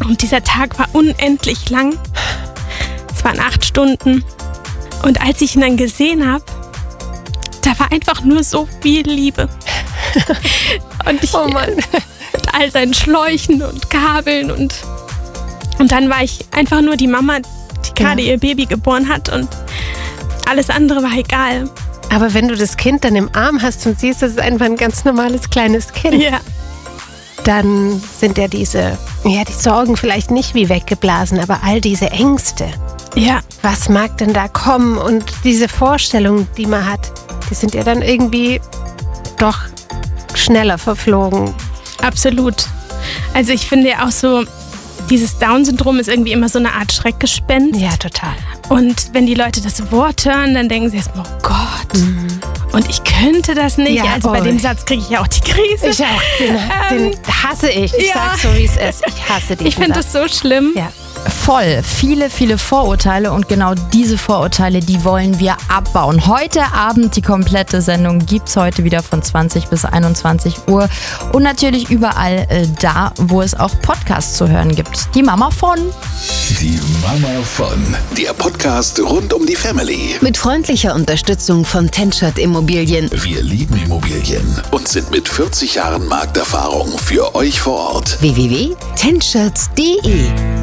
Und dieser Tag war unendlich lang. Es waren 8 Stunden. Und als ich ihn dann gesehen habe, da war einfach nur so viel Liebe. Und ich, Oh Mann. mit all seinen Schläuchen und Kabeln und dann war ich einfach nur die Mama, die gerade ihr Baby geboren hat und alles andere war egal. Aber wenn du das Kind dann im Arm hast und siehst, das ist einfach ein ganz normales kleines Kind, Ja, dann sind ja die Sorgen vielleicht nicht wie weggeblasen, aber all diese Ängste. ja, Was mag denn da kommen? Und diese Vorstellungen, die man hat, die sind ja dann irgendwie doch schneller verflogen. absolut. Also ich finde ja auch so, dieses Down-Syndrom ist irgendwie immer so eine Art Schreckgespenst. Ja, total. Und wenn die Leute das Wort hören, dann denken sie erstmal, oh Gott. Und ich könnte das nicht. Ja, Also bei dem Satz kriege ich ja auch die Krise. Ich auch. Den hasse ich. Ich ja. sag's so, wie es ist. Ich hasse diesen Ich finde das so schlimm. Ja. Voll. Viele, viele Vorurteile und genau diese Vorurteile, die wollen wir abbauen. Heute Abend die komplette Sendung gibt's heute wieder von 20 bis 21 Uhr und natürlich überall da, wo es auch Podcasts zu hören gibt. Die Mama von... Die Mama von. Der Podcast rund um die Family. Mit freundlicher Unterstützung von Tenschert Immobilien. Wir lieben Immobilien und sind mit 40 Jahren Markterfahrung für euch vor Ort. www.tenschert.de